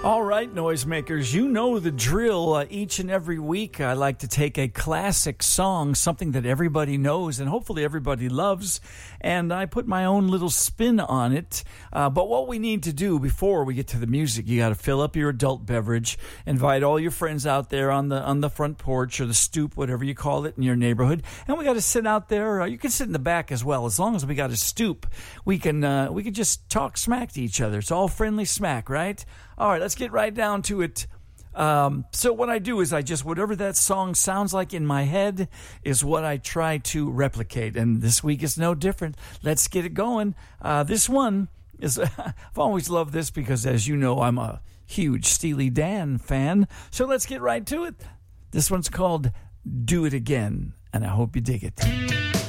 All right, noisemakers, you know the drill. Each and every week, I like to take a classic song, something that everybody knows and hopefully everybody loves, and I put my own little spin on it. But what we need to do before we get to the music, you got to fill up your adult beverage, invite all your friends out there on the front porch or the stoop, whatever you call it in your neighborhood, and we got to sit out there. You can sit in the back as well, as long as we got a stoop. We can just talk smack to each other. It's all friendly smack, right? All right, let's get right down to it. So what I do is whatever that song sounds like in my head is what I try to replicate. And this week is no different. Let's get it going. This one is, I've always loved this because, as you know, I'm a huge Steely Dan fan. So let's get right to it. This one's called Do It Again, and I hope you dig it.